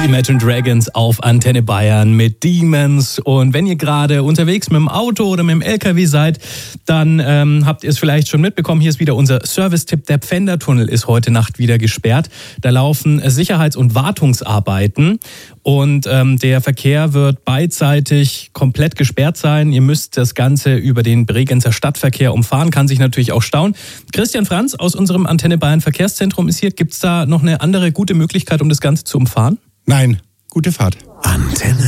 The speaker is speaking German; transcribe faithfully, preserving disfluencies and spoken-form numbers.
Imagine Dragons auf Antenne Bayern mit Demons. Und wenn ihr gerade unterwegs mit dem Auto oder mit dem L K W seid, dann ähm, habt ihr es vielleicht schon mitbekommen. Hier ist wieder unser Service-Tipp. Der Pfändertunnel ist heute Nacht wieder gesperrt. Da laufen Sicherheits- und Wartungsarbeiten. Und ähm, der Verkehr wird beidseitig komplett gesperrt sein. Ihr müsst das Ganze über den Bregenzer Stadtverkehr umfahren. Kann sich natürlich auch stauen. Christian Franz aus unserem Antenne Bayern Verkehrszentrum ist hier. Gibt es da noch eine andere gute Möglichkeit, um das Ganze zu umfahren? Nein, gute Fahrt. Antenne